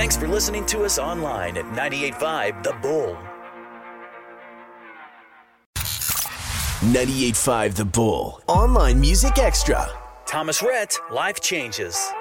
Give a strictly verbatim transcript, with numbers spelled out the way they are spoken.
Thanks for listening to us online at ninety-eight point five The Bull. ninety-eight point five The Bull. Online Music Extra. Thomas Rhett, Life Changes.